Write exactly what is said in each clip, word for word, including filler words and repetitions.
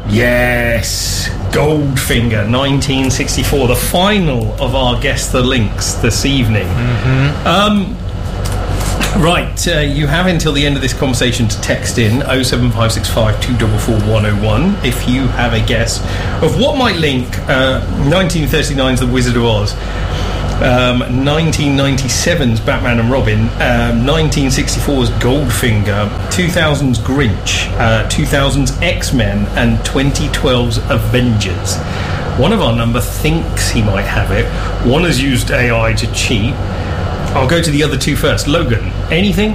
Yes, Goldfinger, nineteen sixty-four, the final of our Guess the Links this evening. Mm-hmm. Um, right, uh, you have until the end of this conversation to text in oh seven five six five two four four one oh one if you have a guess of what might link uh, nineteen thirty-nine's The Wizard of Oz, um, nineteen ninety-seven's Batman and Robin, um, nineteen sixty-four's Goldfinger, two thousand's Grinch, uh, two thousand's X-Men, and twenty twelve's Avengers. One of our number thinks he might have it. One has used A I to cheat. I'll go to the other two first. Logan, anything?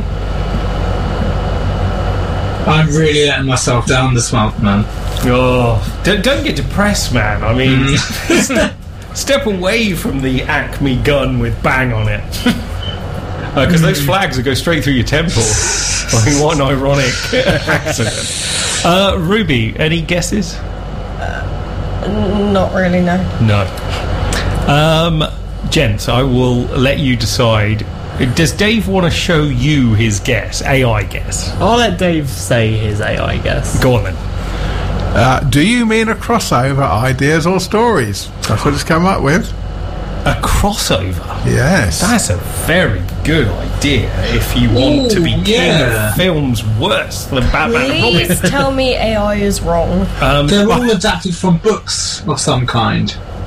I'm really letting myself down this month, man. Oh, don't, don't get depressed, man. I mean, mm. step, step away from the Acme gun with bang on it. Because uh, those flags will go straight through your temple. I mean, what an ironic accident. Uh, Ruby, any guesses? Uh, not really, no. No. Um, gents, I will let you decide. Does Dave want to show you his guess, A I guess? I'll let Dave say his A I guess. Go on then. Uh, do you mean a crossover, ideas or stories? That's what it's come up with. A crossover? Yes. That's a very good idea if you want Ooh, to be king yeah. of films worse than Batman and Robin. Please tell me A I is wrong. Um, They're all adapted from books of some kind.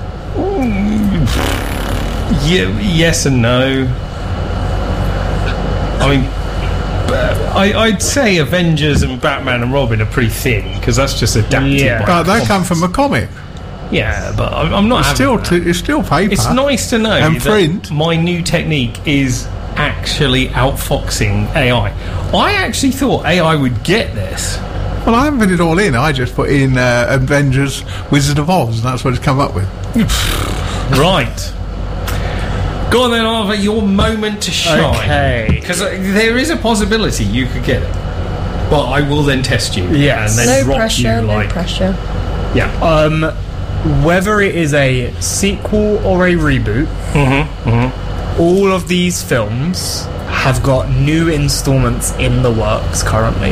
Yeah, yes and no. I mean, I, I'd say Avengers and Batman and Robin are pretty thin because that's just adapted. Yeah. by But they comics. come from a comic. Yeah, but I'm, I'm not. It's having still, that. t- it's still paper. It's nice to know And that print. my new technique is actually outfoxing A I. I actually thought A I would get this. Well, I haven't put it all in. I just put in uh, Avengers, Wizard of Oz, and that's what it's come up with. Right. Go on then, Arthur, your moment to shine. Okay. Because uh, there is a possibility you could get it. But I will then test you. Yes. And then No drop pressure, you no like... pressure. Yeah. Um, whether it is a sequel or a reboot, Mm-hmm. Mm-hmm. all of these films have got new installments in the works currently.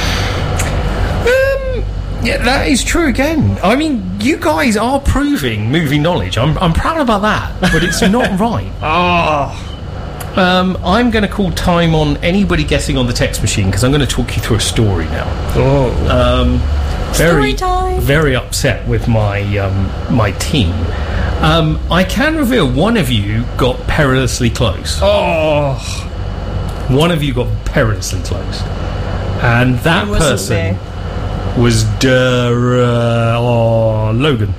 Um, yeah, that is true again. I mean, you guys are proving movie knowledge. I'm, I'm proud about that. But it's not right. Oh. Um, I'm going to call time on anybody guessing on the text machine because I'm going to talk you through a story now. Oh. Um, very, Story time. very upset with my um, my team. Um, I can reveal one of you got perilously close. Oh. One of you got perilously close, and that It wasn't person me. was Der, uh, oh, Logan.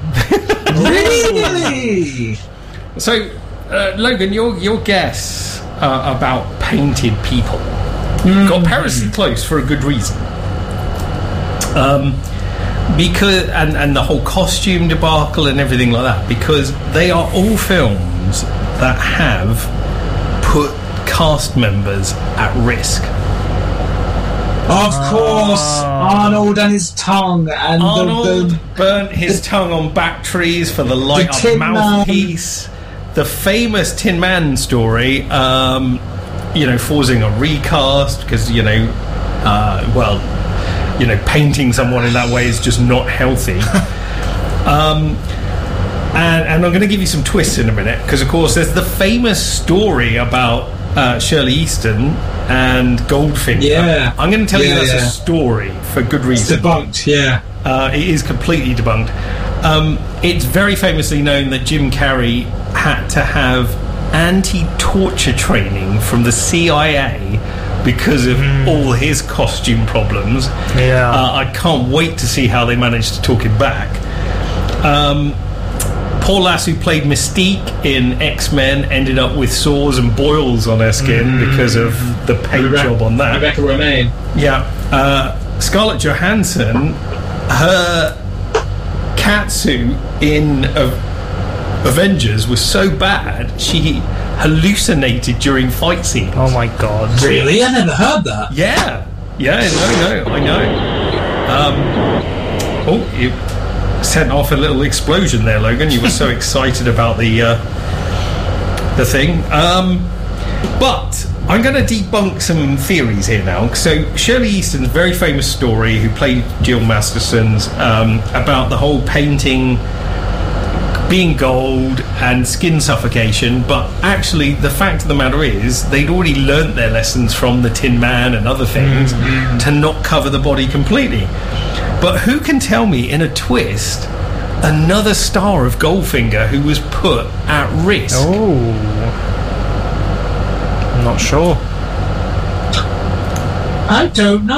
Really? So, uh, Logan, your your guess uh, about painted people got perilously close for a good reason. Um, because and and the whole costume debacle and everything like that, because they are all films that have put cast members at risk. Of course, Arnold and his tongue, and Arnold the, the burnt his tongue on batteries for the light The up Tin mouthpiece. The famous Tin Man story, um, you know, forcing a recast because, you know, uh, well, you know, painting someone in that way is just not healthy. um, and, and I'm going to give you some twists in a minute because, of course, there's the famous story about uh, Shirley Easton and Goldfinger. Yeah. I'm going to tell you Yeah, that's yeah. a story for good it's reason. debunked, yeah. Uh, it is completely debunked. Um, it's very famously known that Jim Carrey had to have anti-torture training from the C I A because of Mm. all his costume problems. Yeah. Uh, I can't wait to see how they managed to talk him back. Um, Paul Lass, who played Mystique in X-Men, ended up with sores and boils on her skin Mm. because of the paint Rebecca- job on that. Rebecca Romaine. Yeah. Uh, Scarlett Johansson, her catsuit in uh, Avengers was so bad she hallucinated during fight scenes. Oh my god. Really? I never heard that. Yeah. Yeah, no, no, I know. Um, oh, you sent off a little explosion there, Logan. You were so excited about the uh, the thing. Um, but I'm going to debunk some theories here now. So Shirley Easton's very famous story, who played Jill Masterson's, um, about the whole painting being gold and skin suffocation, but actually the fact of the matter is they'd already learnt their lessons from the Tin Man and other things mm-hmm. to not cover the body completely. But who can tell me in a twist another star of Goldfinger who was put at risk? Oh, I'm not sure. I don't know.